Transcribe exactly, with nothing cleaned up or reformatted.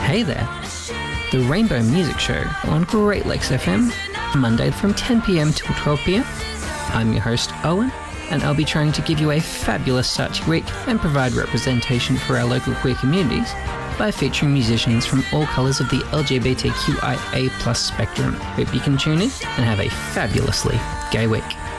Hey there, the Rainbow Music Show on Great Lakes F M, Monday from ten p.m. till twelve p.m. I'm your host, Owen, and I'll be trying to give you a fabulous start to your week and provide representation for our local queer communities by featuring musicians from all colours of the L G B T Q I A plus spectrum. Hope you can tune in and have a fabulously gay week.